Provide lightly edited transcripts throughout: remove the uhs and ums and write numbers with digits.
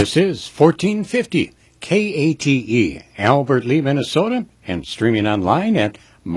This is 1450 KATE, Albert Lee, Minnesota, and streaming online at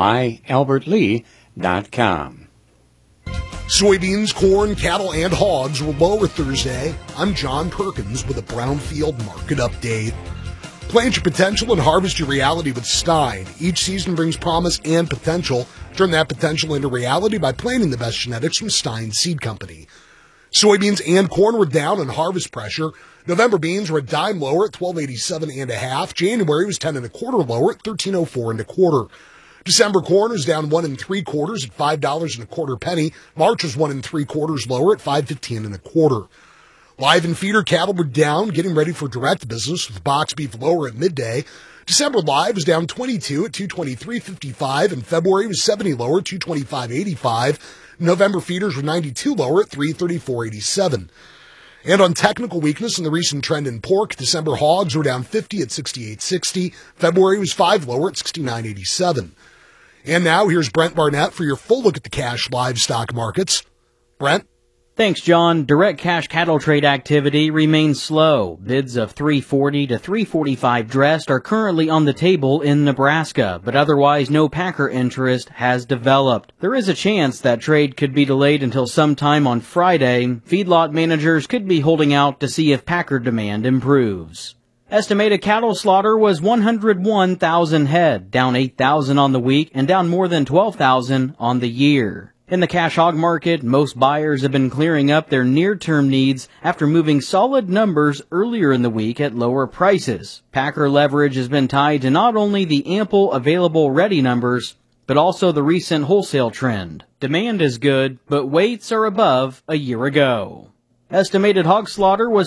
myalbertlee.com. Soybeans, corn, cattle, and hogs were lower Thursday. I'm John Perkins with a Brownfield Market Update. Plant your potential and harvest your reality with Stein. Each season brings promise and potential. Turn that potential into reality by planting the best genetics from Stein Seed Company. Soybeans and corn were down on harvest pressure. November beans were a dime lower at $12.87 and a half. January was 10 1/4 lower at $13.04 and a quarter. December corn was down 1 3/4 at $5.25. March was 1 3/4 lower at $5.15 and a quarter. Live and feeder cattle were down, getting ready for direct business with box beef lower at midday. December live was down 22 at $223.55, and February was 70 lower at $225.85. November feeders were 92 lower at $334.87. And on technical weakness and the recent trend in pork, December hogs were down 50 at $68.60. February was 5 lower at $69.87. And now here's Brent Barnett for your full look at the cash livestock markets. Brent? Thanks, John. Direct cash cattle trade activity remains slow. Bids of $340 to $345 dressed are currently on the table in Nebraska, but otherwise no packer interest has developed. There is a chance that trade could be delayed until sometime on Friday. Feedlot managers could be holding out to see if packer demand improves. Estimated cattle slaughter was 101,000 head, down 8,000 on the week and down more than 12,000 on the year. In the cash hog market, most buyers have been clearing up their near-term needs after moving solid numbers earlier in the week at lower prices. Packer leverage has been tied to not only the ample available ready numbers, but also the recent wholesale trend. Demand is good, but weights are above a year ago. Estimated hog slaughter was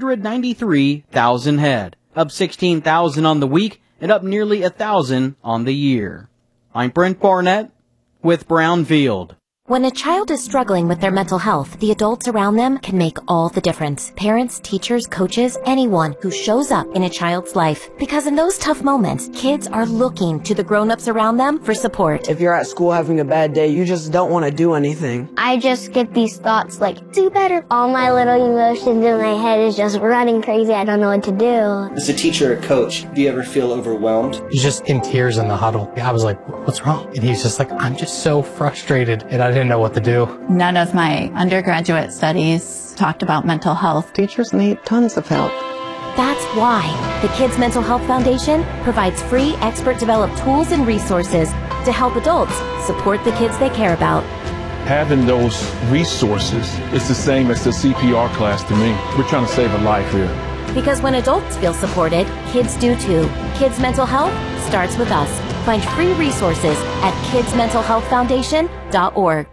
493,000 head, up 16,000 on the week and up nearly 1,000 on the year. I'm Brent Barnett with Brownfield. When a child is struggling with their mental health, the adults around them can make all the difference. Parents, teachers, coaches, anyone who shows up in a child's life. Because in those tough moments, kids are looking to the grown-ups around them for support. If you're at school having a bad day, you just don't want to do anything. I just get these thoughts like, do better. All my little emotions in my head is just running crazy. I don't know what to do. As a teacher or coach, do you ever feel overwhelmed? He's just in tears in the huddle. I was like, what's wrong? And he's just like, I'm just so frustrated. And I didn't know what to do. None of my undergraduate studies talked about mental health. Teachers need tons of help. That's why the Kids Mental Health Foundation provides free expert-developed tools and resources to help adults support the kids they care about. Having those resources is the same as the CPR class to me. We're trying to save a life here. Because when adults feel supported, kids do too. Kids Mental Health starts with us. Find free resources at kidsmentalhealthfoundation.org.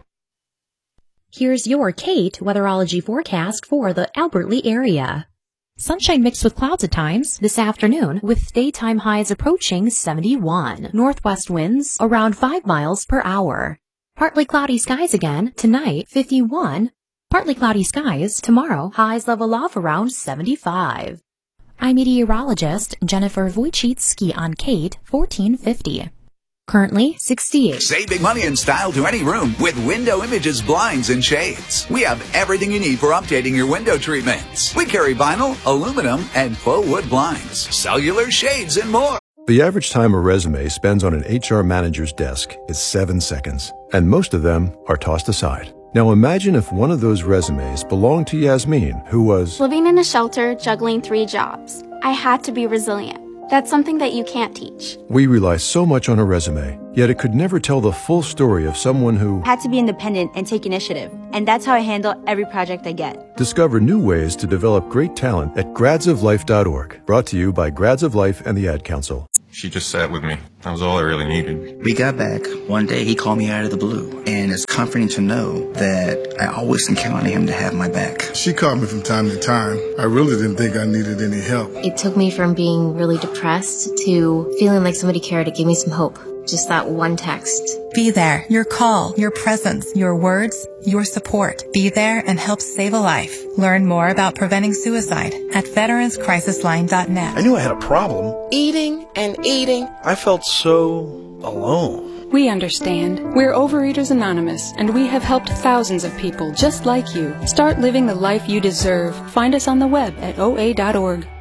Here's your KATE weatherology forecast for the Albert Lee area. Sunshine mixed with clouds at times this afternoon, with daytime highs approaching 71. Northwest winds around 5 miles per hour. Partly cloudy skies again tonight, 51. Partly cloudy skies tomorrow, highs level off around 75. I'm meteorologist Jennifer Wojcicki on KATE 1450. Currently 68. Save big money in style to any room with Window Images blinds and shades. We have everything you need for updating your window treatments. We carry vinyl, aluminum, and faux wood blinds, cellular shades, and more. The average time a resume spends on an HR manager's desk is 7 seconds, and most of them are tossed aside. Now imagine if one of those resumes belonged to Yasmin, who was living in a shelter, juggling 3 jobs. I had to be resilient. That's something that you can't teach. We rely so much on a resume, yet it could never tell the full story of someone who had to be independent and take initiative. And that's how I handle every project I get. Discover new ways to develop great talent at gradsoflife.org. Brought to you by Grads of Life and the Ad Council. She just sat with me. That was all I really needed. We got back. One day he called me out of the blue. And it's comforting to know that I always can count on him to have my back. She called me from time to time. I really didn't think I needed any help. It took me from being really depressed to feeling like somebody cared. It gave me some hope. Just that one text. Be there. Your call, your presence, your words, your support. Be there and help save a life. Learn more about preventing suicide at veteranscrisisline.net. I knew I had a problem. Eating and eating. I felt so alone. We understand. We're Overeaters Anonymous, and we have helped thousands of people just like you. Start living the life you deserve. Find us on the web at OA.org.